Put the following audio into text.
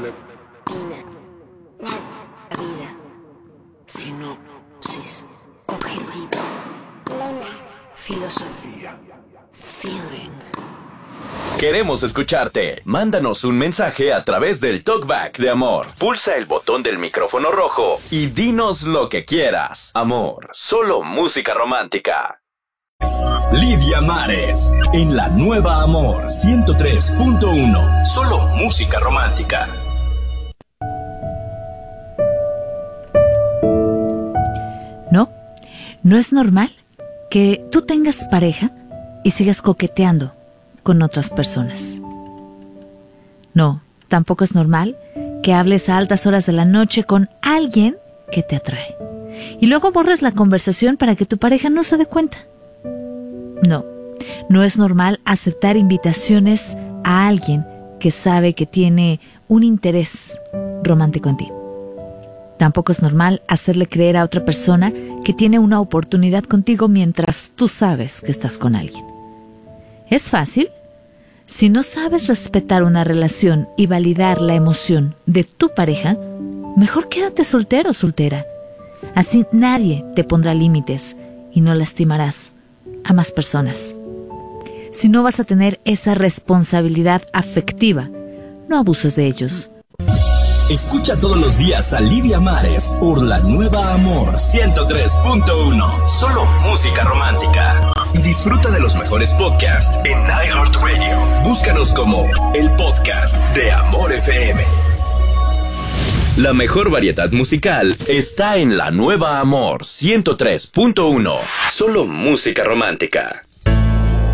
La vida. Sinopsis. Objetivo. Lema. Filosofía. Feeling. Queremos escucharte. Mándanos un mensaje a través del Talkback de Amor. Pulsa el botón del micrófono rojo y dinos lo que quieras. Amor, solo música romántica. Lidia Mares, en la nueva Amor 103.1. Solo música romántica. No es normal que tú tengas pareja y sigas coqueteando con otras personas. No, tampoco es normal que hables a altas horas de la noche con alguien que te atrae y luego borres la conversación para que tu pareja no se dé cuenta. No es normal aceptar invitaciones a alguien que sabe que tiene un interés romántico en ti. Tampoco es normal hacerle creer a otra persona que tiene una oportunidad contigo mientras tú sabes que estás con alguien. ¿Es fácil? Si no sabes respetar una relación y validar la emoción de tu pareja, mejor quédate soltero o soltera. Así nadie te pondrá límites y no lastimarás a más personas. Si no vas a tener esa responsabilidad afectiva, no abuses de ellos. Escucha todos los días a Lidia Mares por la nueva Amor 103.1. Solo música romántica. Y disfruta de los mejores podcasts en iHeartRadio. Búscanos como el podcast de Amor FM. La mejor variedad musical está en la nueva Amor 103.1. Solo música romántica.